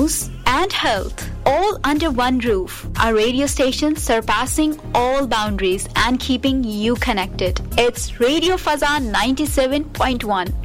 news, and health, all under one roof. A radio station surpassing all boundaries and keeping you connected. It's Radio Fazan 97.1.